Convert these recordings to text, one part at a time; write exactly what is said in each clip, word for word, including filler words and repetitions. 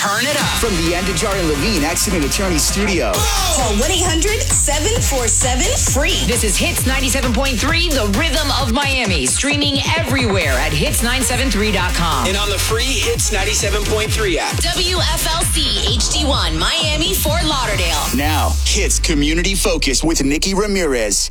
Turn it up. From the Andajar and Levine Accident Attorney Studio. Call one eight hundred seven four seven free. This is Hits ninety-seven point three, the rhythm of Miami. Streaming everywhere at hits nine seven three dot com. And on the free Hits ninety-seven point three app. W F L C H D one, Miami, Fort Lauderdale. Now, Hits Community Focus with Nikki Ramirez.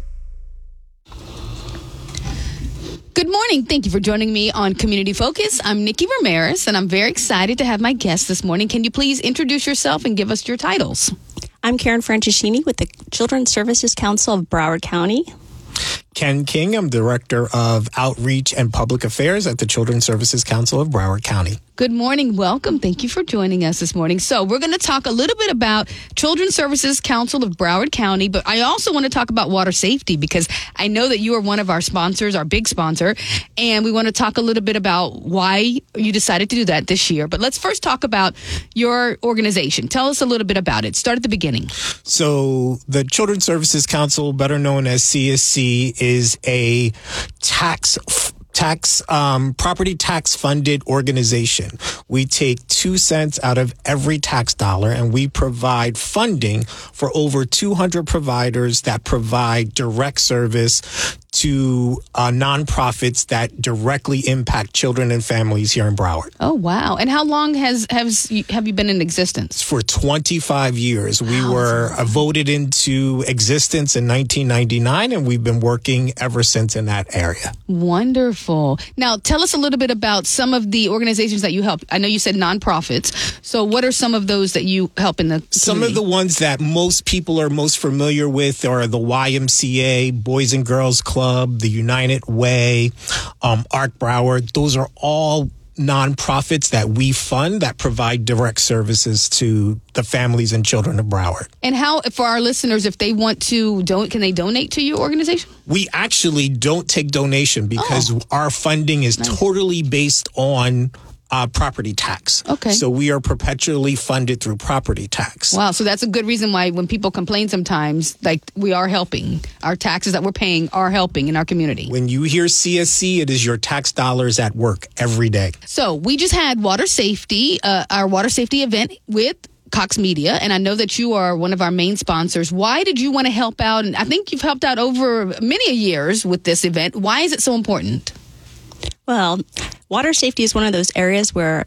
Good morning. Thank you for joining me on Community Focus. I'm Nikki Ramirez, and I'm very excited to have my guest this morning. Can you please introduce yourself and give us your titles? I'm Karen Franceschini with the Children's Services Council of Broward County. Ken King. I'm Director of Outreach and Public Affairs at the Children's Services Council of Broward County. Good morning. Welcome. Thank you for joining us this morning. So we're going to talk a little bit about Children's Services Council of Broward County, but I also want to talk about water safety because I know that you are one of our sponsors, our big sponsor, and we want to talk a little bit about why you decided to do that this year. But let's first talk about your organization. Tell us a little bit about it. Start at the beginning. So the Children's Services Council, better known as C S C, is a tax tax um, property tax funded organization. We take two cents out of every tax dollar and we provide funding for over two hundred providers that provide direct service to uh, nonprofits that directly impact children and families here in Broward. Oh, wow. And how long has, has have you been in existence? For twenty-five years. Wow. We were uh, voted into existence in nineteen ninety-nine, and we've been working ever since in that area. Wonderful. Now, tell us a little bit about some of the organizations that you help. I know you said nonprofits. So what are some of those that you help in the community? Some of the ones that most people are most familiar with are the Y M C A, Boys and Girls Club, the United Way, um, Arc Broward. Those are all nonprofits that we fund that provide direct services to the families and children of Broward. And how, for our listeners, if they want to, don't, can they donate to your organization? We actually don't take donation because oh. our funding is nice. Totally based on Uh, property tax. Okay. So we are perpetually funded through property tax. Wow. So that's a good reason why when people complain sometimes, like we are helping. Our taxes that we're paying are helping in our community. When you hear C S C, it is your tax dollars at work every day. So we just had water safety, uh, our water safety event with Cox Media, and I know that you are one of our main sponsors. Why did you want to help out? And I think you've helped out over many years with this event. Why is it so important? Well, water safety is one of those areas where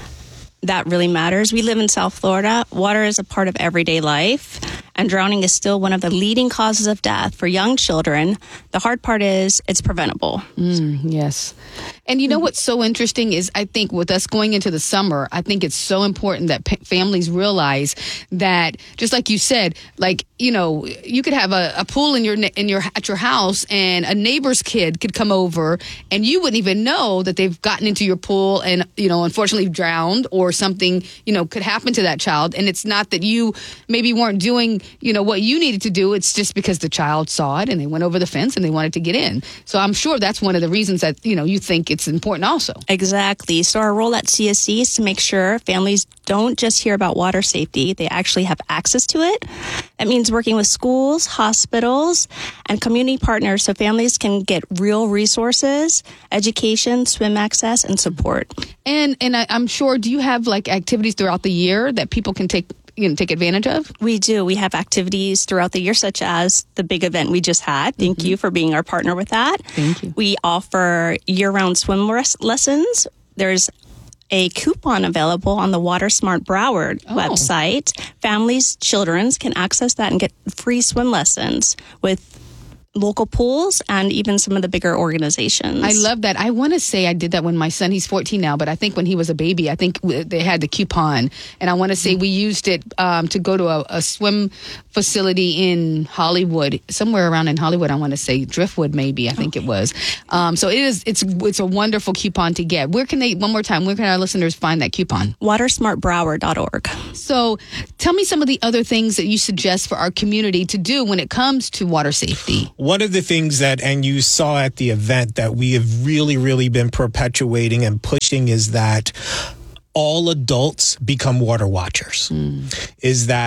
that really matters. We live in South Florida. Water is a part of everyday life, and drowning is still one of the leading causes of death for young children. The hard part is it's preventable. Mm, yes. And you know what's so interesting is I think with us going into the summer, I think it's so important that p- families realize that, just like you said, like, you know, you could have a, a pool in your in your at your house and a neighbor's kid could come over and you wouldn't even know that they've gotten into your pool and, you know, unfortunately drowned or something, you know, could happen to that child. And it's not that you maybe weren't doing, you know, what you needed to do. It's just because the child saw it and they went over the fence and they wanted to get in. So I'm sure that's one of the reasons that, you know, you think it's important also. Exactly. So our role at C S C is to make sure families don't just hear about water safety, they actually have access to it. That means working with schools, hospitals, and community partners so families can get real resources, education, swim access, and support. And and I, I'm sure, do you have like activities throughout the year that people can take you know, take advantage of? We do. We have activities throughout the year, such as the big event we just had. Thank mm-hmm. you for being our partner with that. Thank you. We offer year-round swim res- lessons. There's a coupon available on the Water Smart Broward oh. website. Families, children can access that and get free swim lessons with local pools and even some of the bigger organizations. I love that. I want to say I did that when my son, he's fourteen now, but I think when he was a baby, I think they had the coupon. And I want to say we used it um, to go to a, a swim facility in Hollywood, somewhere around in Hollywood, I want to say Driftwood maybe, I think okay. it was. Um, so it is, it's it's a wonderful coupon to get. Where can they, one more time, where can our listeners find that coupon? water smart broward dot org. So tell me some of the other things that you suggest for our community to do when it comes to water safety. One of the things that, and you saw at the event, that we have really, really been perpetuating and pushing is that all adults become water watchers. Mm. Is that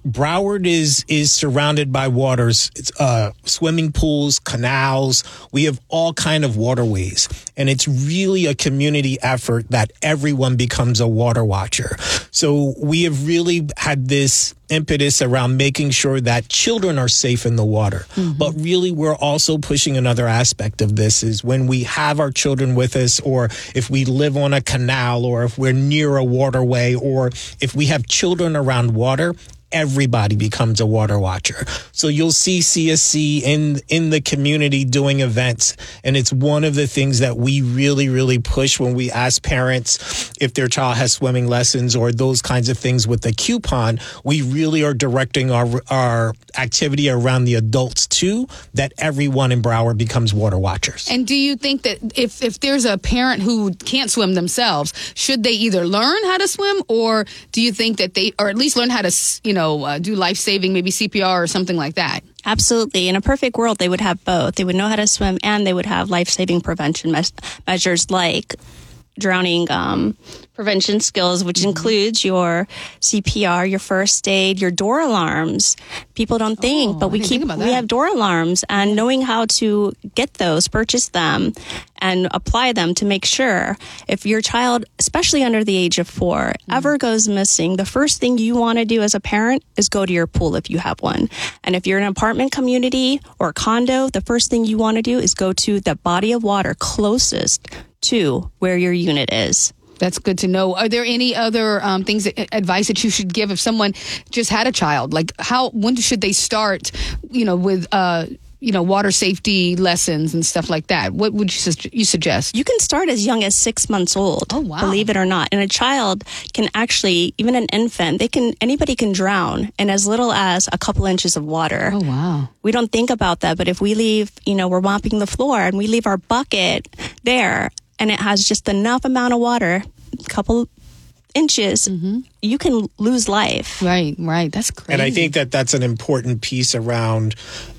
Broward is is surrounded by waters, it's, uh, swimming pools, canals. We have all kind of waterways, and it's really a community effort that everyone becomes a water watcher. So we have really had this impetus around making sure that children are safe in the water. Mm-hmm. But really, we're also pushing another aspect of this is when we have our children with us, or if we live on a canal, or if we're near a waterway, or if we have children around water, everybody becomes a water watcher. So you'll see C S C in in the community doing events. And it's one of the things that we really, really push when we ask parents if their child has swimming lessons or those kinds of things with the coupon. We really are directing our our activity around the adults too, that everyone in Broward becomes water watchers. And do you think that if, if there's a parent who can't swim themselves, should they either learn how to swim, or do you think that they, or at least learn how to, you know, know, uh, do life-saving, maybe C P R or something like that? Absolutely. In a perfect world, they would have both. They would know how to swim, and they would have life-saving prevention me- measures like drowning um, prevention skills, which mm-hmm. includes your C P R, your first aid, your door alarms. People don't think, oh, but we keep we have door alarms, and knowing how to get those, purchase them, and apply them to make sure if your child, especially under the age of four, mm-hmm. ever goes missing, the first thing you want to do as a parent is go to your pool if you have one. And if you're in an apartment community or a condo, the first thing you want to do is go to the body of water closest to where your unit is. That's good to know. Are there any other um, things, that, advice that you should give if someone just had a child? Like how, when should they start, you know, with, uh, you know, water safety lessons and stuff like that? What would you, su- you suggest? You can start as young as six months old. Oh, wow. Believe it or not. And a child can actually, even an infant, they can, anybody can drown in as little as a couple inches of water. Oh, wow. We don't think about that. But if we leave, you know, we're mopping the floor and we leave our bucket there, and it has just enough amount of water, a couple inches, mm-hmm. you can lose life. Right, right. That's crazy. And I think that that's an important piece around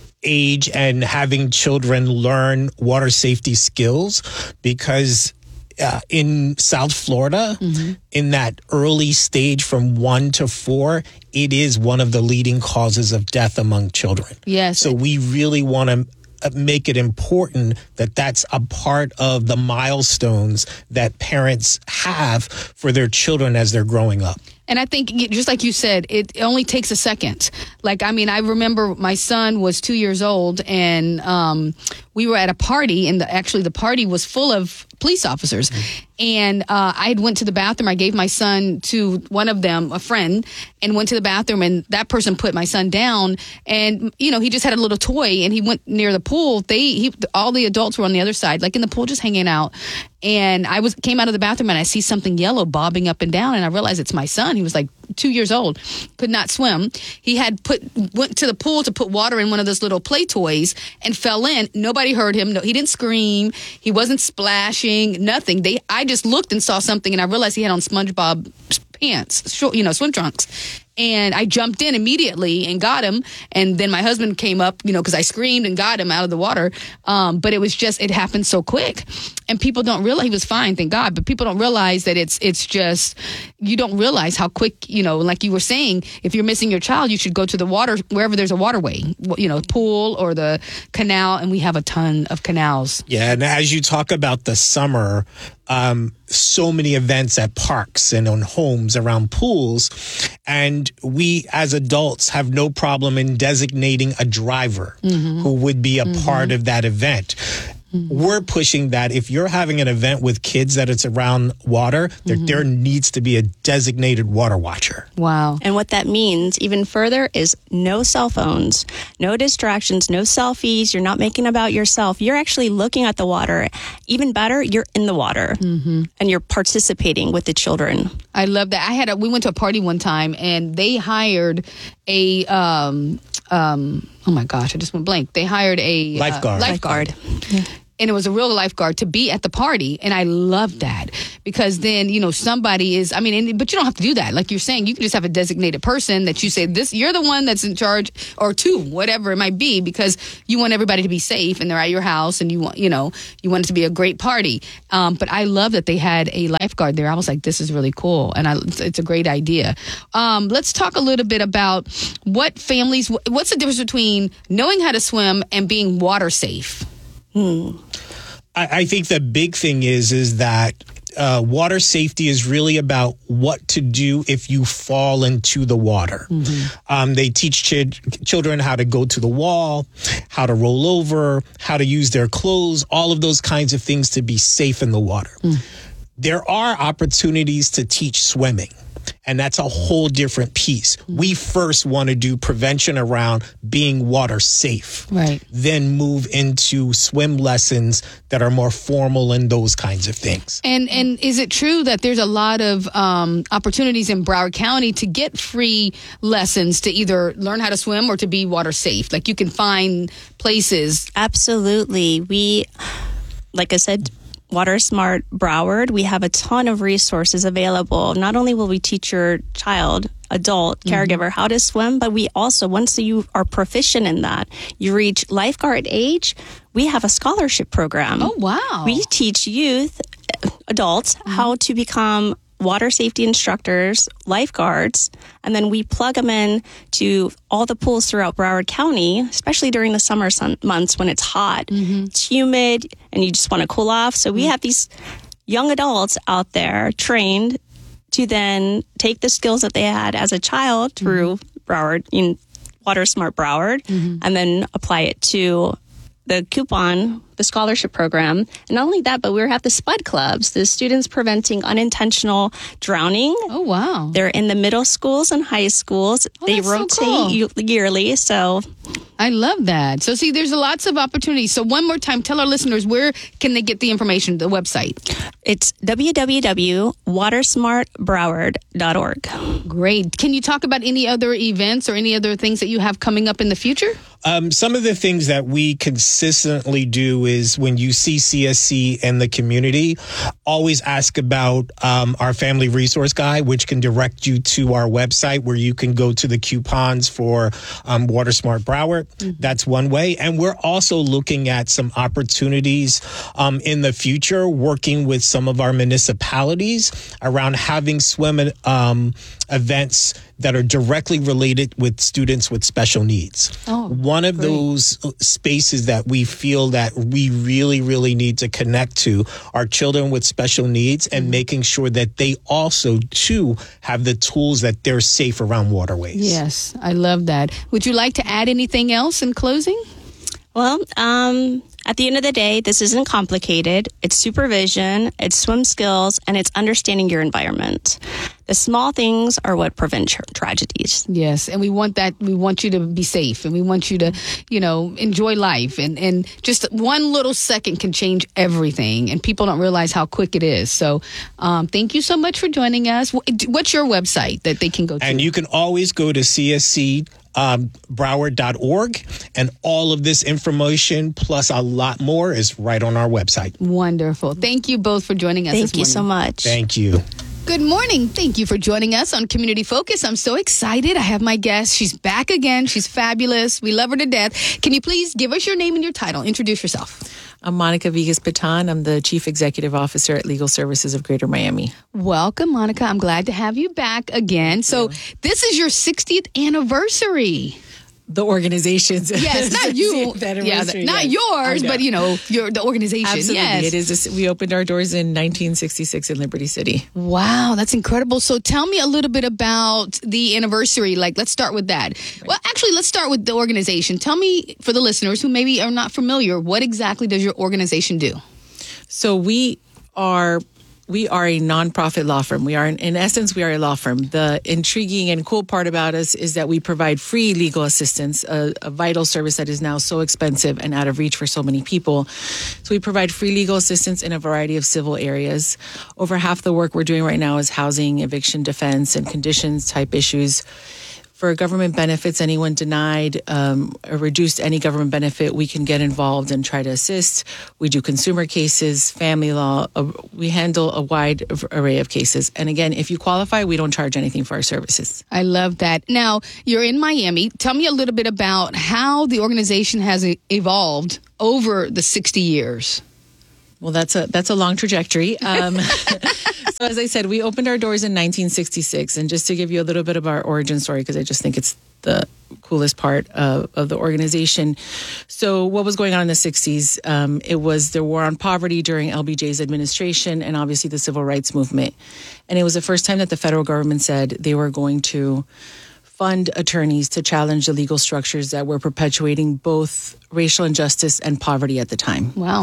age and having children learn water safety skills, because uh, in South Florida, mm-hmm. in that early stage from one to four, it is one of the leading causes of death among children. Yes. So we really want to make it important that that's a part of the milestones that parents have for their children as they're growing up. And I think, just like you said, it only takes a second. Like, I mean, I remember my son was two years old, and um, we were at a party, and the, actually the party was full of police officers. Mm-hmm. And uh, I went to the bathroom. I gave my son to one of them, a friend, and went to the bathroom, and that person put my son down. And, you know, he just had a little toy, and he went near the pool. They, he, all the adults were on the other side, like in the pool, just hanging out. And I was came out of the bathroom, and I see something yellow bobbing up and down, and I realized it's my son. He was like two years old, could not swim. He had put went to the pool to put water in one of those little play toys and fell in. Nobody heard him. No, he didn't scream. He wasn't splashing. Nothing. They. I just looked and saw something, and I realized he had on SpongeBob pants, short, you know, swim trunks. And I jumped in immediately and got him. And then my husband came up, you know, because I screamed and got him out of the water. Um, but it was just, it happened so quick. And people don't realize, he was fine, thank God. But people don't realize that it's it's just, you don't realize how quick, you know, like you were saying, if you're missing your child, you should go to the water, wherever there's a waterway, you know, pool or the canal. And we have a ton of canals. Yeah. And as you talk about the summer, um, so many events at parks and on homes around pools. And we as adults have no problem in designating a driver mm-hmm. who would be a mm-hmm. part of that event. Mm-hmm. We're pushing that if you're having an event with kids that it's around water, there, mm-hmm. there needs to be a designated water watcher. Wow. And what that means even further is no cell phones, no distractions, no selfies. You're not making about yourself. You're actually looking at the water. Even better, you're in the water mm-hmm. and you're participating with the children. I love that. I had a, we went to a party one time, and they hired a, um, um, oh my gosh, I just went blank. They hired a lifeguard. Uh, lifeguard. Yeah. and it was a real lifeguard to be at the party. And I love that because then, you know, somebody is, I mean, and, but you don't have to do that. Like you're saying, you can just have a designated person that you say, this, you're the one that's in charge, or two, whatever it might be, because you want everybody to be safe and they're at your house and you want, you know, you want it to be a great party. Um, but I love that they had a lifeguard there. I was like, this is really cool. And I, it's, it's a great idea. Um, let's talk a little bit about what families, what's the difference between knowing how to swim and being water safe? Hmm. I, I think the big thing is, is that Uh, water safety is really about what to do if you fall into the water. Mm-hmm. Um, they teach ch- children how to go to the wall, how to roll over, how to use their clothes, all of those kinds of things to be safe in the water. Mm. There are opportunities to teach swimming. And that's a whole different piece. We first want to do prevention around being water safe. Right. Then move into swim lessons that are more formal and those kinds of things. And and is it true that there's a lot of um, opportunities in Broward County to get free lessons to either learn how to swim or to be water safe? Like you can find places. Absolutely. We, like I said, Water Smart Broward, we have a ton of resources available. Not only will we teach your child, adult, caregiver, mm-hmm. how to swim, but we also, once you are proficient in that, you reach lifeguard age, we have a scholarship program. Oh, wow. We teach youth, adults, mm-hmm. how to become water safety instructors, lifeguards, and then we plug them in to all the pools throughout Broward County, especially during the summer sun- months when it's hot, mm-hmm. it's humid, and you just want to cool off. So we have these young adults out there trained to then take the skills that they had as a child through mm-hmm. Broward, in Water Smart Broward, mm-hmm. and then apply it to the coupon, the scholarship program. And not only that, but we have the SPUD clubs, the Students Preventing Unintentional Drowning. Oh, wow. They're in the middle schools and high schools. Oh, they that's so rotate cool. yearly. So I love that. So see, there's lots of opportunities. So one more time, tell our listeners, where can they get the information, the website? It's w w w dot water smart broward dot org. Great. Can you talk about any other events or any other things that you have coming up in the future? Um, some of the things that we consistently do is when you see C S C in the community, always ask about um, our family resource guide, which can direct you to our website where you can go to the coupons for um, Water Smart Broward. Mm-hmm. That's one way. And we're also looking at some opportunities um, in the future, working with some of our municipalities around having swim um, events that are directly related with students with special needs. Oh, One of great. those spaces that we feel that we really, really need to connect to are children with special needs and mm-hmm. making sure that they also, too, have the tools that they're safe around waterways. Yes, I love that. Would you like to add anything else in closing? Well, um, at the end of the day, this isn't complicated. It's supervision, it's swim skills, and it's understanding your environment. The small things are what prevent tra- tragedies. Yes, and we want that. We want you to be safe, and we want you to, you know, enjoy life. And, and just one little second can change everything, and people don't realize how quick it is. So um, thank you so much for joining us. What's your website that they can go to? And you can always go to C S C Um, Broward dot org, and all of this information plus a lot more is right on our website. Wonderful. Thank you both for joining us Thank this you morning. so much. Thank you. Good morning. Thank you for joining us on Community Focus. I'm so excited. I have my guest. She's back again. She's fabulous. We love her to death. Can you please give us your name and your title? Introduce yourself. I'm Monica Vigas-Patan. I'm the Chief Executive Officer at Legal Services of Greater Miami. Welcome, Monica. I'm glad to have you back again. So this is your sixtieth anniversary. The organization's. Yes, not you. Yeah, not yes. yours, but you know, your the organization. Absolutely. Yes. It is. A, we opened our doors in nineteen sixty-six in Liberty City. Wow, that's incredible. So tell me a little bit about the anniversary. Like, let's start with that. Right. Well, actually, let's start with the organization. Tell me, for the listeners who maybe are not familiar, what exactly does your organization do? So we are. We are a nonprofit law firm. We are, in, in essence, we are a law firm. The intriguing and cool part about us is that we provide free legal assistance, a, a vital service that is now so expensive and out of reach for so many people. So we provide free legal assistance in a variety of civil areas. Over half the work we're doing right now is housing, eviction defense, and conditions type issues. For government benefits, anyone denied um, or reduced any government benefit, we can get involved and try to assist. We do consumer cases, family law. Uh, we handle a wide array of cases. And again, if you qualify, we don't charge anything for our services. I love that. Now, you're in Miami. Tell me a little bit about how the organization has e- evolved over the sixty years. Well, that's a that's a long trajectory. Um, so as I said, we opened our doors in nineteen sixty-six. And just to give you a little bit of our origin story, because I just think it's the coolest part of, of the organization. So what was going on in the sixties? Um, it was the war on poverty during L B J's administration and obviously the civil rights movement. And it was the first time that the federal government said they were going to fund attorneys to challenge the legal structures that were perpetuating both racial injustice and poverty at the time. Wow.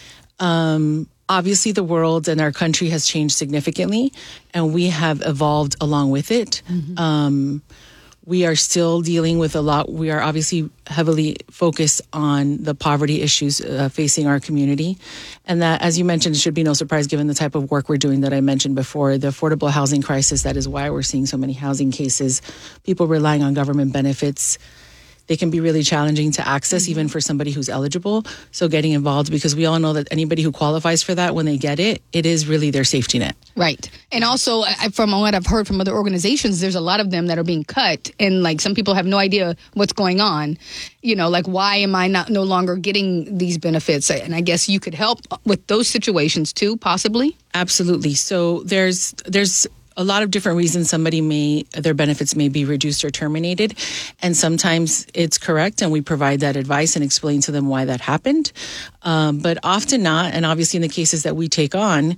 Um, obviously, the world and our country has changed significantly, and we have evolved along with it. Mm-hmm. Um, we are still dealing with a lot. We are obviously heavily focused on the poverty issues uh, facing our community. And that, as you mentioned, it should be no surprise given the type of work we're doing that I mentioned before, the affordable housing crisis. That is why we're seeing so many housing cases, people relying on government benefits. They can be really challenging to access, mm-hmm. even for somebody who's eligible. So getting involved, because we all know that anybody who qualifies for that, when they get it, it is really their safety net. Right. And also, from what I've heard from other organizations, there's a lot of them that are being cut. And like some people have no idea what's going on. You know, like, why am I not no longer getting these benefits? And I guess you could help with those situations too, possibly. Absolutely. So there's there's a lot of different reasons somebody may, their benefits may be reduced or terminated. And sometimes it's correct, and we provide that advice and explain to them why that happened. Um, but often not. And obviously in the cases that we take on,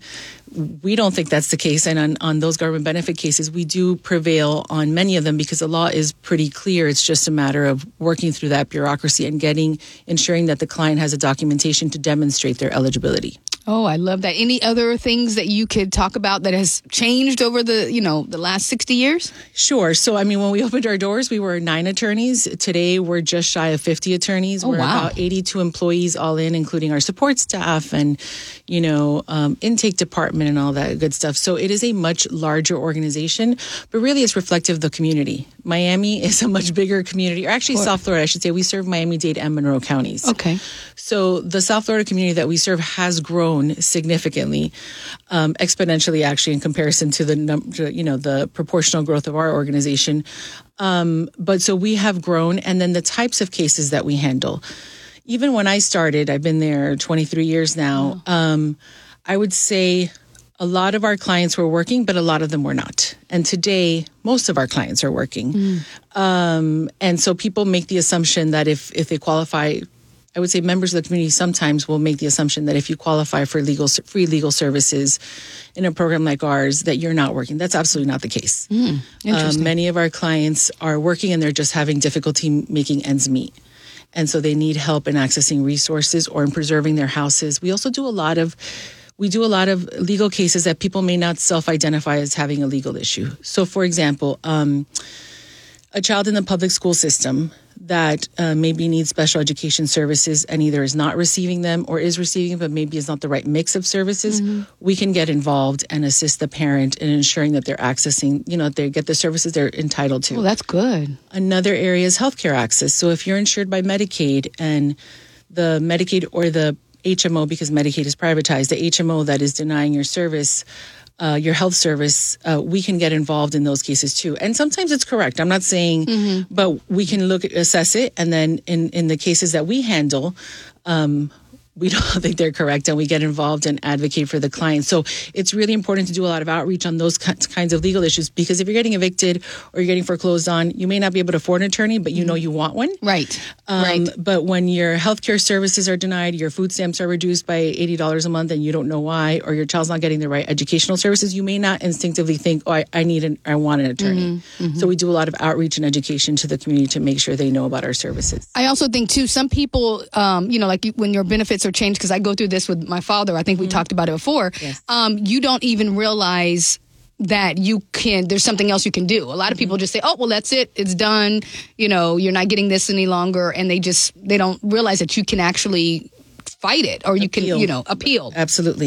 we don't think that's the case. And on, on those government benefit cases, we do prevail on many of them because the law is pretty clear. It's just a matter of working through that bureaucracy and getting, ensuring that the client has a documentation to demonstrate their eligibility. Oh, I love that. Any other things that you could talk about that has changed over the, you know, the last sixty years? Sure. So, I mean, when we opened our doors, we were nine attorneys. Today, we're just shy of fifty attorneys. Oh, we're wow. about eighty-two employees all in, including our support staff and, you know, um, intake department and all that good stuff. So it is a much larger organization, but really it's reflective of the community. Miami is a much bigger community, or actually South Florida, I should say. We serve Miami-Dade and Monroe counties. Okay. So the South Florida community that we serve has grown significantly, um, exponentially, actually, in comparison to the num- you know the proportional growth of our organization. Um, but so we have grown, and then the types of cases that we handle. Even when I started, I've been there twenty-three years now. Oh. Um, I would say a lot of our clients were working, but a lot of them were not. And today, most of our clients are working. Mm. Um, and so people make the assumption that if if they qualify, I would say members of the community sometimes will make the assumption that if you qualify for legal free legal services in a program like ours, that you're not working. That's absolutely not the case. Mm, interesting. Um, many of our clients are working and they're just having difficulty making ends meet. And so they need help in accessing resources or in preserving their houses. We also do a lot of we do a lot of legal cases that people may not self-identify as having a legal issue. So, for example, um, a child in the public school system that uh, maybe needs special education services and either is not receiving them or is receiving, but maybe is not the right mix of services, mm-hmm. we can get involved and assist the parent in ensuring that they're accessing, you know, they get the services they're entitled to. Oh, that's good. Another area is healthcare access. So if you're insured by Medicaid and the Medicaid or the H M O, because Medicaid is privatized, the H M O that is denying your service, Uh, your health service, uh, we can get involved in those cases too. And sometimes it's correct. I'm not saying, mm-hmm. but we can look at, assess it. And then in, in the cases that we handle, um, we don't think they're correct, and we get involved and advocate for the client. So it's really important to do a lot of outreach on those kinds of legal issues, because if you're getting evicted or you're getting foreclosed on, you may not be able to afford an attorney, but you know you want one. Right. Um, right. But when your healthcare services are denied, your food stamps are reduced by eighty dollars a month and you don't know why, or your child's not getting the right educational services, you may not instinctively think, oh, I, I need an, I want an attorney. Mm-hmm. Mm-hmm. So we do a lot of outreach and education to the community to make sure they know about our services. I also think too, some people, um, you know, like when your benefits are changed, because I go through this with my father, I think we mm-hmm. talked about it before, yes. um, you don't even realize that you can, there's something else you can do. A lot of people just say, oh, well, that's it. It's done. You know, you're not getting this any longer. And they just, they don't realize that you can actually fight it, or you appeal. can, you know, appeal. Absolutely.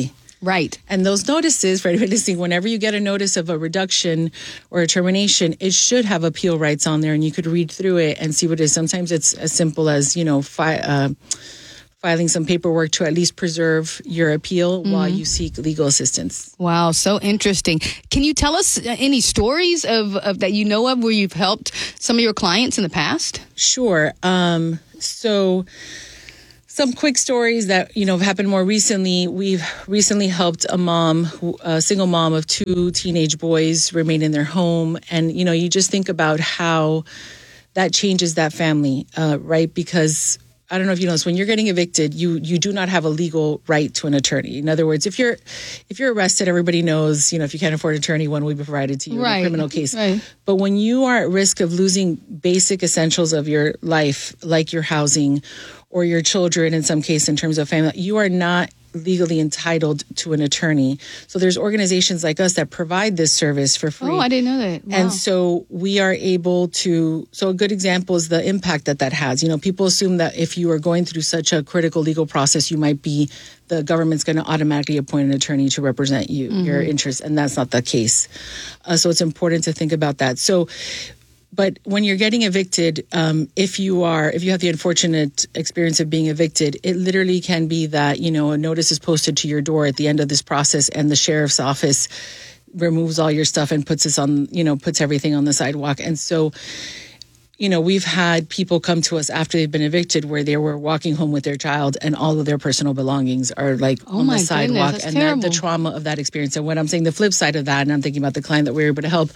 Right. And those notices, for anybody listening, whenever you get a notice of a reduction or a termination, it should have appeal rights on there, and you could read through it and see what it is. Sometimes it's as simple as, you know, fi- uh, filing some paperwork to at least preserve your appeal mm-hmm. while you seek legal assistance. Wow, so interesting. Can you tell us any stories of, of that you know of where you've helped some of your clients in the past? Sure. Um, so some quick stories that, you know, have happened more recently. We've recently helped a mom, a single mom of two teenage boys remain in their home. And, you know, you just think about how that changes that family, uh, right? Because I don't know if you know this, when you're getting evicted, you you do not have a legal right to an attorney. In other words, if you're if you're arrested, everybody knows, you know, if you can't afford an attorney, one will be provided to you right. in a criminal case. Right. But when you are at risk of losing basic essentials of your life, like your housing or your children, in some case, in terms of family, you are not legally entitled to an attorney. So there's organizations like us that provide this service for free. Oh, I didn't know that. Wow. And so we are able to, so a good example is the impact that that has. You know, people assume that if you are going through such a critical legal process, you might be, the government's going to automatically appoint an attorney to represent you, mm-hmm. your interests. And that's not the case. Uh, so it's important to think about that. So But when you're getting evicted, um, if you are, if you have the unfortunate experience of being evicted, it literally can be that, you know, a notice is posted to your door at the end of this process and the sheriff's office removes all your stuff and puts us on, you know, puts everything on the sidewalk. And so, you know, we've had people come to us after they've been evicted where they were walking home with their child and all of their personal belongings are like oh on my the sidewalk. Goodness, and that, the trauma of that experience. And when I'm saying the flip side of that, and I'm thinking about the client that we were able to help,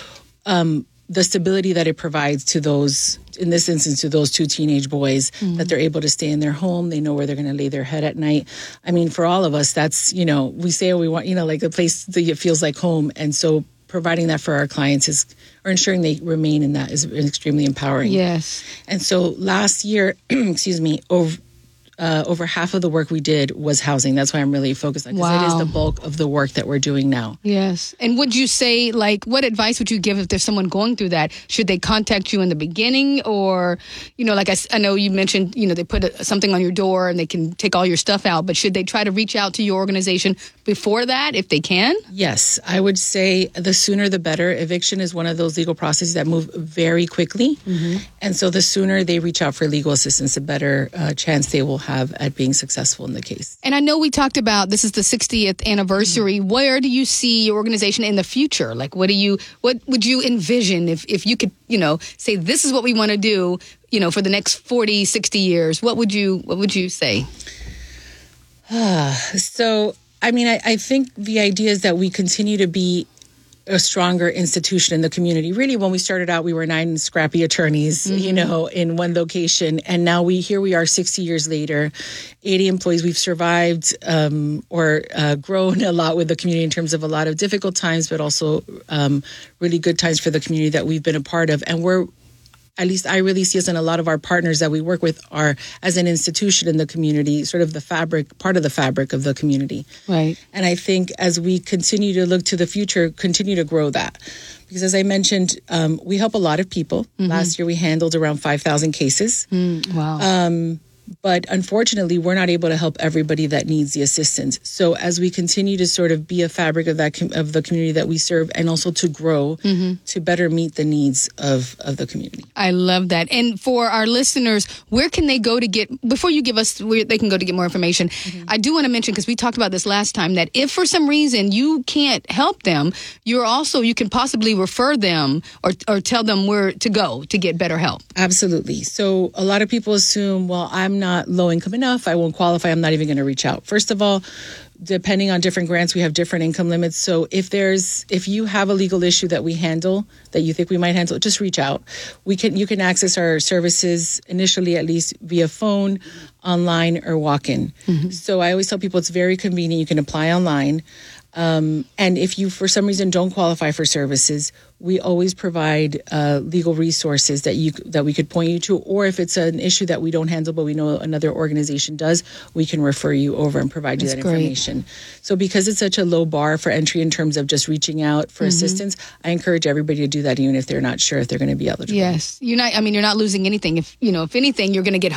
um, the stability that it provides to those, in this instance, to those two teenage boys, mm-hmm. that they're able to stay in their home. They know where they're going to lay their head at night. I mean, for all of us, that's, you know, we say we want, you know, like a place that it feels like home. And so providing that for our clients is, or ensuring they remain in that is extremely empowering. Yes. And so last year, excuse me, over, Uh, over half of the work we did was housing. That's why I'm really focused on, because wow. it is the bulk of the work that we're doing now. Yes. And would you say, like, what advice would you give if there's someone going through that? Should they contact you in the beginning? Or, you know, like I, I know you mentioned, you know, they put a, something on your door and they can take all your stuff out, but should they try to reach out to your organization before that if they can? Yes. I would say the sooner the better. Eviction is one of those legal processes that move very quickly. Mm-hmm. And so the sooner they reach out for legal assistance, the better uh, chance they will have have at being successful in the case. And I know we talked about this is the sixtieth anniversary. Mm-hmm. Where do you see your organization in the future? Like, what do you, what would you envision if, if you could, you know, say this is what we want to do, you know, for the next forty, sixty years? What would you, what would you say? So, I mean, I, I think the idea is that we continue to be a stronger institution in the community. Really, when we started out, we were nine scrappy attorneys, mm-hmm. you know, in one location. And now we, here we are sixty years later, eighty employees. We've survived um, or uh, grown a lot with the community in terms of a lot of difficult times, but also um, really good times for the community that we've been a part of. And we're, at least I really see us, and a lot of our partners that we work with are, as an institution in the community, sort of the fabric, part of the fabric of the community. Right. And I think as we continue to look to the future, continue to grow that. Because as I mentioned, um, we help a lot of people. Mm-hmm. Last year we handled around five thousand cases. Mm, wow. Um, But unfortunately, we're not able to help everybody that needs the assistance. So as we continue to sort of be a fabric of that com- of the community that we serve, and also to grow, mm-hmm. to better meet the needs of, of the community. I love that. And for our listeners, where can they go to get, before you give us where they can go to get more information, mm-hmm. I do want to mention, because we talked about this last time, that if for some reason you can't help them, you're also, you can possibly refer them or, or tell them where to go to get better help. Absolutely. So a lot of people assume, well, I'm not low income enough, I won't qualify, I'm not even going to reach out. First of all, depending on different grants, we have different income limits. So if there's, if you have a legal issue that we handle, that you think we might handle, just reach out. We can, you can access our services initially, at least via phone, online, or walk-in. Mm-hmm. So I always tell people it's very convenient. You can apply online. Um, and if you, for some reason, don't qualify for services, we always provide uh, legal resources that you that we could point you to. Or if it's an issue that we don't handle, but we know another organization does, we can refer you over and provide you That's that great. information. So because it's such a low bar for entry in terms of just reaching out for mm-hmm. assistance, I encourage everybody to do that, even if they're not sure if they're going to be eligible. Yes. You're not, I mean, you're not losing anything. If, you know, if anything, you're going to get hope.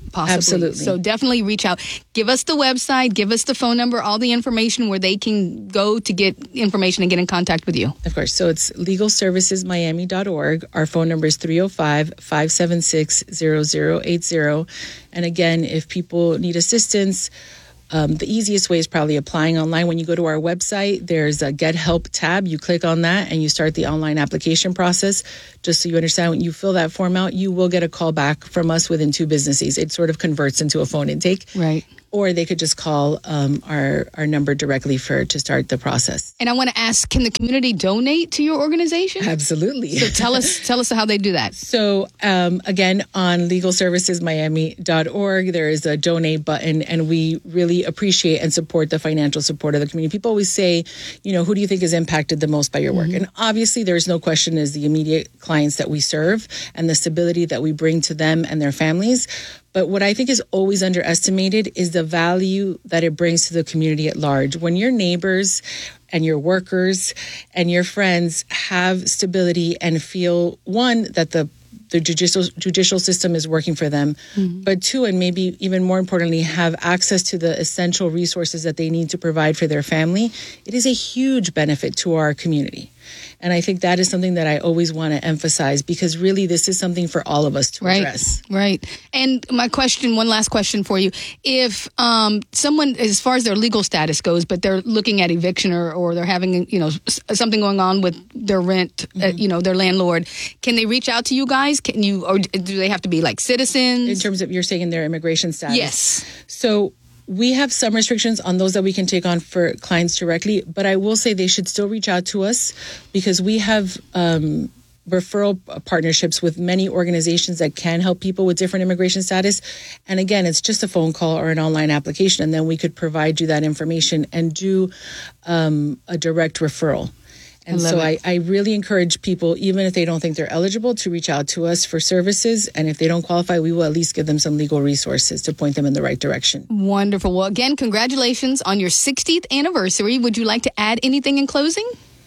possibly. Absolutely. So definitely reach out. Give us the website, give us the phone number, all the information where they can go to get information and get in contact with you. Of course. So it's legal services miami dot org. Our phone number is three oh five, five seven six, zero zero eight zero. And again, if people need assistance, Um, the easiest way is probably applying online. When you go to our website, there's a Get Help tab. You click on that and you start the online application process. Just so you understand, when you fill that form out, you will get a call back from us within two business days. It sort of converts into a phone intake. Right. Or they could just call um, our, our number directly for to start the process. And I want to ask, can the community donate to your organization? Absolutely. So tell us tell us how they do that. So um, again, on legal services miami dot org, there is a donate button, and we really appreciate and support the financial support of the community. People always say, you know, who do you think is impacted the most by your work? Mm-hmm. And obviously, there's no question is the immediate clients that we serve and the stability that we bring to them and their families. But what I think is always underestimated is the value that it brings to the community at large. When your neighbors and your workers and your friends have stability and feel, one, that the the judicial judicial system is working for them, mm-hmm. but two, and maybe even more importantly, have access to the essential resources that they need to provide for their family, it is a huge benefit to our community. And I think that is something that I always want to emphasize, because really this is something for all of us to right, address. Right. And my question, one last question for you. If um, someone, as far as their legal status goes, but they're looking at eviction or, or they're having, you know, something going on with their rent, mm-hmm. uh, you know, their landlord, can they reach out to you guys? Can you, or do they have to be like citizens? In terms of, you're saying their immigration status? Yes. So we have some restrictions on those that we can take on for clients directly, but I will say they should still reach out to us, because we have um, referral partnerships with many organizations that can help people with different immigration status. And again, it's just a phone call or an online application, and then we could provide you that information and do um, a direct referral. And I so I, I really encourage people, even if they don't think they're eligible, to reach out to us for services. And if they don't qualify, we will at least give them some legal resources to point them in the right direction. Wonderful. Well, again, congratulations on your sixtieth anniversary. Would you like to add anything in closing?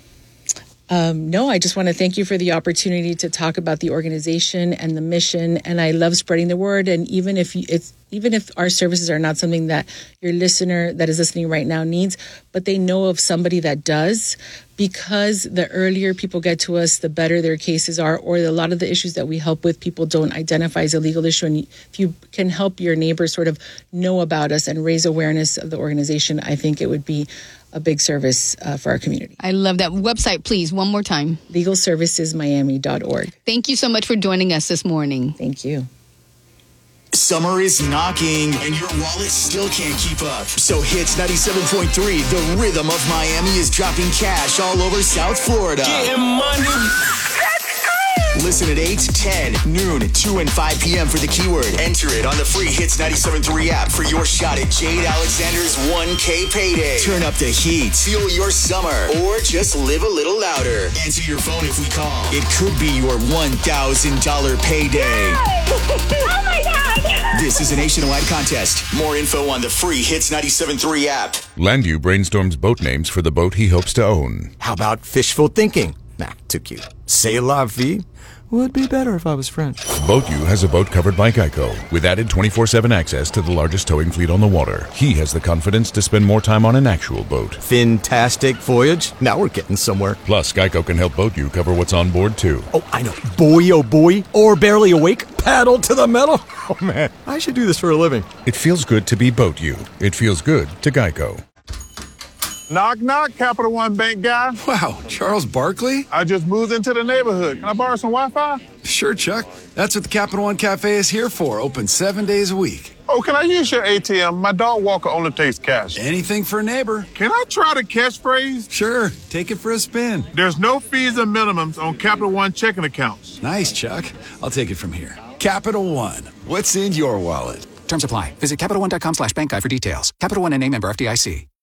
Um, no, I just want to thank you for the opportunity to talk about the organization and the mission. And I love spreading the word. And even if you, it's even if our services are not something that your listener that is listening right now needs, but they know of somebody that does, because the earlier people get to us, the better their cases are, or a lot of the issues that we help with, people don't identify as a legal issue. And if you can help your neighbors sort of know about us and raise awareness of the organization, I think it would be a big service uh, for our community. I love that. Website, please, one more time. legal services miami dot org. Thank you so much for joining us this morning. Thank you. Summer is knocking and your wallet still can't keep up. So Hits ninety-seven point three, the rhythm of Miami, is dropping cash all over South Florida. Getting money. Listen at eight, ten, noon, two, and five p.m. for the keyword. Enter it on the free Hits ninety-seven point three app for your shot at Jade Alexander's one K payday. Turn up the heat, fuel your summer, or just live a little louder. Answer your phone if we call. It could be your one thousand dollars payday. Oh my God! This is a nationwide contest. More info on the free Hits ninety-seven point three app. Landu brainstorms boat names for the boat he hopes to own. How about fishful thinking? Nah, too cute. C'est la vie. Would be better if I was French. BoatU has a boat covered by Geico with added twenty-four seven access to the largest towing fleet on the water. He has the confidence to spend more time on an actual boat. Fantastic voyage. Now we're getting somewhere. Plus, Geico can help BoatU cover what's on board, too. Oh, I know. Boy, oh boy. Or barely awake. Paddle to the metal. Oh, man. I should do this for a living. It feels good to be BoatU. It feels good to Geico. Knock, knock, Capital One Bank guy. Wow, Charles Barkley? I just moved into the neighborhood. Can I borrow some Wi-Fi? Sure, Chuck. That's what the Capital One Cafe is here for. Open seven days a week. Oh, can I use your A T M? My dog Walker only takes cash. Anything for a neighbor. Can I try the catchphrase? Sure. Take it for a spin. There's no fees and minimums on Capital One checking accounts. Nice, Chuck. I'll take it from here. Capital One. What's in your wallet? Terms apply. Visit CapitalOne.com slash bank guide for details. Capital One N A member F D I C.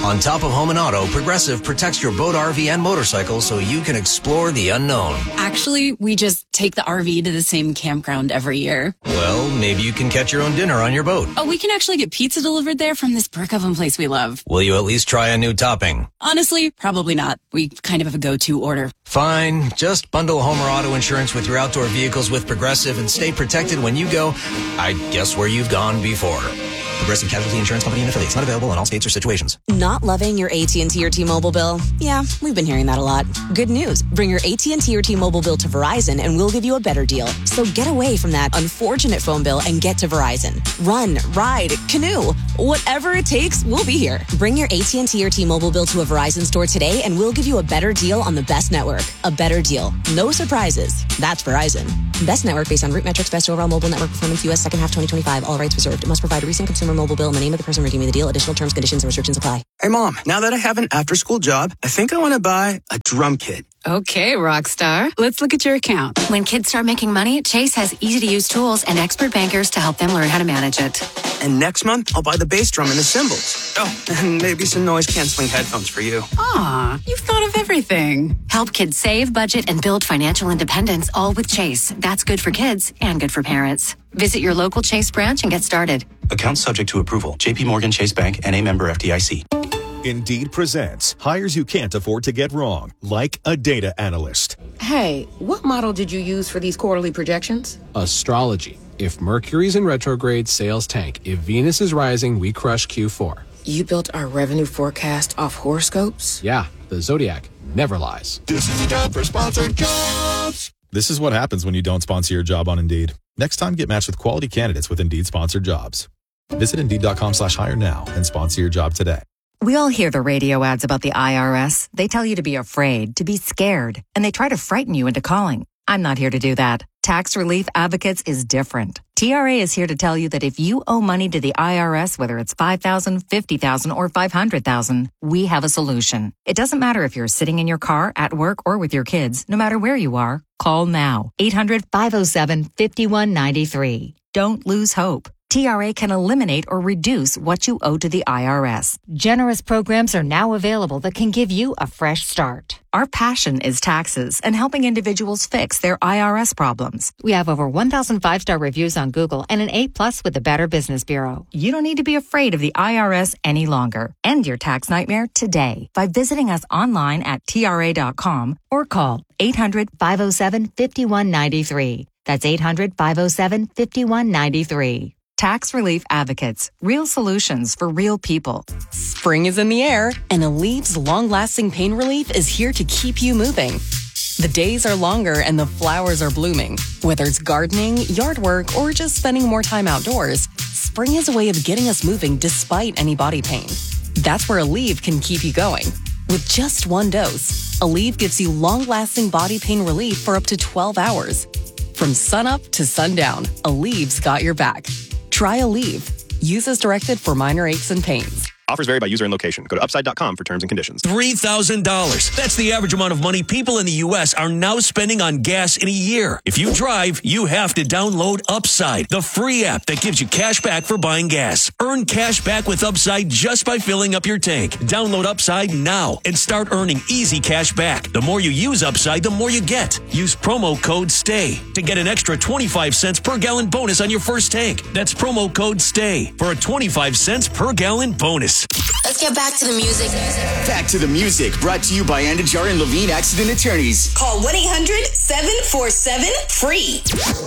On top of home and auto, Progressive protects your boat, R V, and motorcycle so you can explore the unknown. Actually, we just take the R V to the same campground every year. Well, maybe you can catch your own dinner on your boat. Oh, we can actually get pizza delivered there from this brick oven place we love. Will you at least try a new topping? Honestly, probably not. We kind of have a go-to order. Fine. Just bundle home or auto insurance with your outdoor vehicles with Progressive and stay protected when you go, I guess, where you've gone before. Progressive Casualty Insurance Company and affiliates. Not available in all states or situations. Not loving your A T and T or T-Mobile bill? Yeah, we've been hearing that a lot. Good news. Bring your A T and T or T-Mobile bill to Verizon and we'll give you a better deal. So get away from that unfortunate phone bill and get to Verizon. Run, ride, canoe. Whatever it takes, we'll be here. Bring your A T and T or T-Mobile bill to a Verizon store today and we'll give you a better deal on the best network. A better deal. No surprises. That's Verizon. Best network based on root metrics, best overall mobile network performance, U S second half twenty twenty-five. All rights reserved. It must provide a recent consumer mobile bill and the name of the person redeeming the deal. Additional terms, conditions, and restrictions apply. Hey, Mom, now that I have an after-school job, I think I want to buy a drum kit. Okay, Rockstar. Let's look at your account. When kids start making money, Chase has easy-to-use tools and expert bankers to help them learn how to manage it. And next month, I'll buy the bass drum and the cymbals. Oh, and maybe some noise-canceling headphones for you. Aw, you've thought of everything. Help kids save, budget, and build financial independence, all with Chase. That's good for kids and good for parents. Visit your local Chase branch and get started. Account subject to approval. J P Morgan Chase Bank, N A member F D I C. Indeed presents hires you can't afford to get wrong, like a data analyst. Hey, what model did you use for these quarterly projections? Astrology. If Mercury's in retrograde, sales tank. If Venus is rising, we crush Q four. You built our revenue forecast off horoscopes? Yeah, the Zodiac never lies. This is the time for sponsored jobs. This is what happens when you don't sponsor your job on Indeed. Next time, get matched with quality candidates with Indeed sponsored jobs. Visit Indeed.com slash hire now and sponsor your job today. We all hear the radio ads about the I R S. They tell you to be afraid, to be scared, and they try to frighten you into calling. I'm not here to do that. Tax Relief Advocates is different. T R A is here to tell you that if you owe money to the I R S, whether it's five thousand dollars, fifty thousand dollars, or five hundred thousand dollars, we have a solution. It doesn't matter if you're sitting in your car, at work, or with your kids. No matter where you are, call now. eight hundred, five oh seven, five one nine three. Don't lose hope. T R A can eliminate or reduce what you owe to the I R S. Generous programs are now available that can give you a fresh start. Our passion is taxes and helping individuals fix their I R S problems. We have over one thousand five-star reviews on Google and an A plus with the Better Business Bureau. You don't need to be afraid of the I R S any longer. End your tax nightmare today by visiting us online at T R A dot com or call eight hundred, five oh seven, five one nine three. That's eight hundred, five oh seven, five one nine three. Tax Relief Advocates. Real solutions for real people. Spring is in the air, and Aleve's long-lasting pain relief is here to keep you moving. The days are longer and the flowers are blooming. Whether it's gardening, yard work, or just spending more time outdoors, spring is a way of getting us moving despite any body pain. That's where Aleve can keep you going. With just one dose, Aleve gives you long-lasting body pain relief for up to twelve hours. From sunup to sundown, Aleve's got your back. Try Aleve. Use as directed for minor aches and pains. Offers vary by user and location. Go to upside dot com for terms and conditions. three thousand dollars. That's the average amount of money people in the U S are now spending on gas in a year. If you drive, you have to download Upside, the free app that gives you cash back for buying gas. Earn cash back with Upside just by filling up your tank. Download Upside now and start earning easy cash back. The more you use Upside, the more you get. Use promo code STAY to get an extra twenty-five cents per gallon bonus on your first tank. That's promo code STAY for a twenty-five cents per gallon bonus. Let's get back to the music. Back to the music, brought to you by Andajar and Levine Accident Attorneys. Call one eight hundred, seven four seven, F R E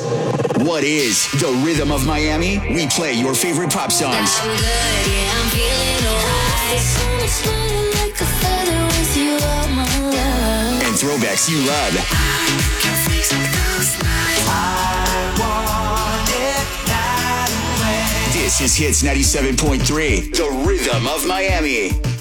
E. What is the rhythm of Miami? We play your favorite pop songs. I'm good, yeah, I'm feeling alright. Like a feather with you all my love. And throwbacks you love. I can fix those nights. I want it that way. This is Hits ninety-seven point three, the rhythm of Miami.